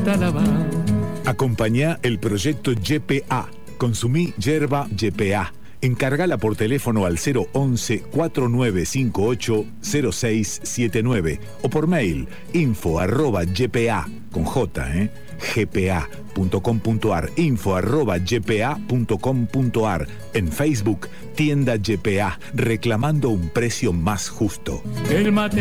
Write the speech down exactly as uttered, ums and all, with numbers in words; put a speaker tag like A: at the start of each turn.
A: Talabán.
B: Acompañá el proyecto Y P A. Consumí yerba Y P A. Encargala por teléfono al cero once, cuatro nueve cinco ocho, cero seis siete nueve o por mail info arroba ypa con J, ¿eh? gpa.com.ar, info arroba ypa.com.ar. En Facebook, tienda Y P A, reclamando un precio más justo.
A: El mate